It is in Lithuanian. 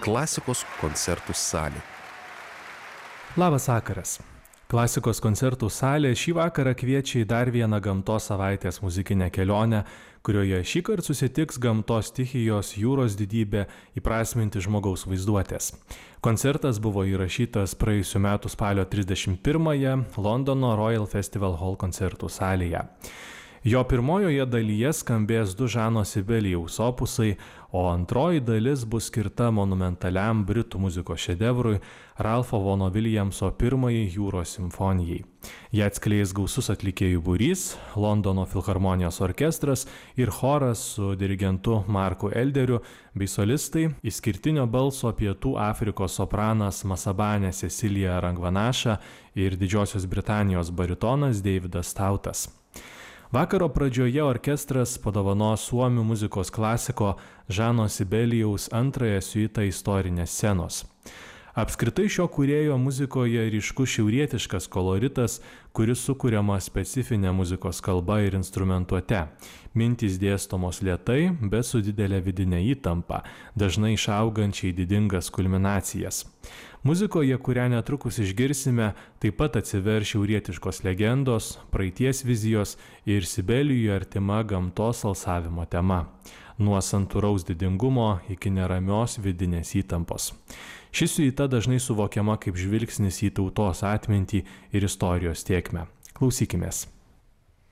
Klasikos koncertų salė. Labas vakaras. Klasikos koncertų salė šį vakarą kviečia į dar vieną gamtos savaitės muzikinę kelionę, kurioje šįkart susitiks gamtos stichijos jūros didybė įprasminti žmogaus vaizduotės. Koncertas buvo įrašytas praėjusiu metu spalio 31-ąją Londono Royal Festival Hall koncertų salėje. Jo pirmojoje dalyje skambės du Žano Sibelijaus opusai, o antroji dalis bus skirta monumentaliam britų muzikos šedevrui Ralfo Vono Viljamso pirmajai jūros simfonijai. Jie atskleis gausus atlikėjų būrys, Londono filharmonijos orkestras ir choras su dirigentu Marku Elderiu bei solistai, išskirtinio balso Pietų Afrikos sopranas Masabane Cecilija Rangvanaša ir Didžiosios Britanijos baritonas Davidas Stautas. Vakaro pradžioje orkestras padovanos suomių muzikos klasiko Žano Sibelijaus antrąją siuitą istorinės scenos. Apskritai šio kūrėjo muzikoje ryškus šiaurietiškas koloritas, kuris sukuriama specifinė muzikos kalba ir instrumentuote. Mintys dėstomos lėtai, bet su didelė vidinė įtampa, dažnai išaugančiai didingas kulminacijas. Muzikoje, kurią netrukus išgirsime, taip pat atsiver šiaurietiškos legendos, praeities vizijos ir Sibelijui artima gamtos alsavimo tema. Nuo santūraus didingumo iki neramios vidinės įtampos. Ši siuita dažnai suvokiama kaip žvilgsnis į tautos atmintį ir istorijos tėkmę. Klausykimės.